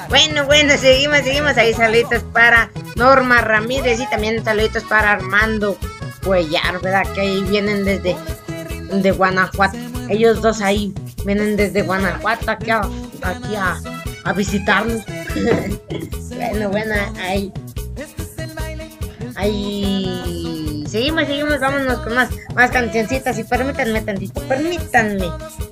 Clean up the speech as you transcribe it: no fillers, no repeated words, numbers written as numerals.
Bueno, seguimos. Ahí saluditos para Norma Ramírez y también saluditos para Armando Cuellar, ¿verdad? Que ahí vienen desde Guanajuato. Ellos dos ahí vienen desde Guanajuato aquí a visitarnos. Bueno, ahí seguimos, vámonos con más cancioncitas y permítanme tantito, permítanme.